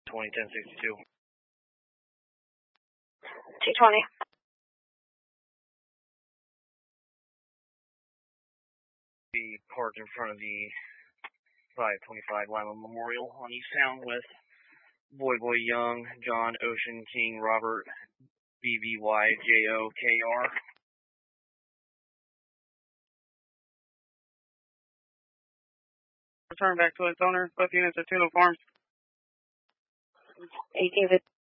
201062. 220. Be parked in front of the 525 Lima Memorial on East Town with Boy Young, John, Ocean, King, Robert, BBYJOKR. Return back to its owner. Both units are 2 Farms. 8 David.